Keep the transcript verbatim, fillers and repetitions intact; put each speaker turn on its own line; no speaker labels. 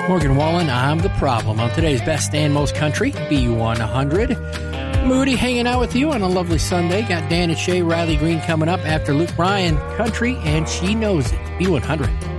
Morgan Wallen, I'm the problem. On today's Best and Most Country, B one hundred. Moody hanging out with you on a lovely Sunday. Got Dan and Shay, Riley Green coming up after Luke Bryan, Country, and She Knows It, B one hundred.